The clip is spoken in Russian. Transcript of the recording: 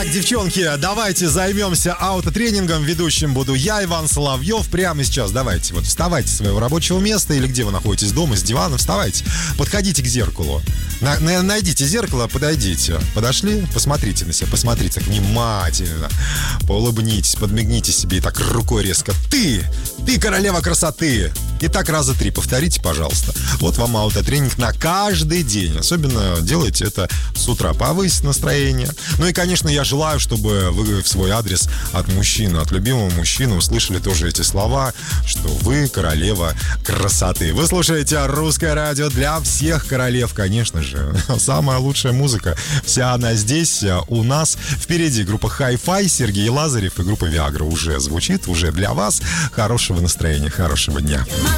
Так, девчонки, давайте займемся аутотренингом. Ведущим буду я, Иван Соловьев. Прямо сейчас давайте, вот вставайте с своего рабочего места или где вы находитесь, дома, с дивана, вставайте. Подходите к зеркалу. Найдите зеркало, подойдите. Подошли? Посмотрите на себя, посмотрите внимательно. Поулыбнитесь, подмигните себе и так рукой резко. Ты королева красоты. И так раза 3 повторите, пожалуйста. Вот вам аутотренинг на каждый день. Особенно делайте это с утра. Повысить настроение. Ну и, конечно, я желаю, чтобы вы в свой адрес от мужчины, от любимого мужчины услышали тоже эти слова, что вы королева красоты. Вы слушаете Русское радио для всех королев, конечно же. Самая лучшая музыка. Вся она здесь, у нас. Впереди группа Hi-Fi, Сергей Лазарев и группа Viagra уже звучит, уже для вас. Хорошего настроения, хорошего дня.